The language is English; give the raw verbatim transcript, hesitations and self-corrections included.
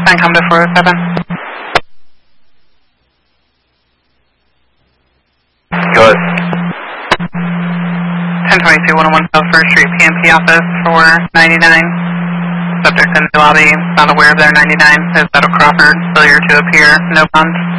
nine, come to four oh seven. Go ahead. ten twenty-two, one oh one South First Street, P M P office for ninety-nine. Subject in the lobby, not aware of their ninety-nine. Is Meadow Crawford, failure to appear, no funds.